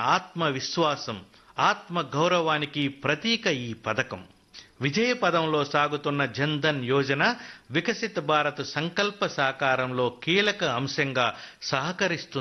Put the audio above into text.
ఆత్మవిశ్వాసం, ఆత్మ గౌరవానికి ప్రతీక ఈ పథకం. విజయ పదంలో సాగుతున్న జన్ధన్ యోజన వికసిత్ భారత్ సంకల్ప సాకారంలో కీలక అంశంగా సహకరిస్తుంది.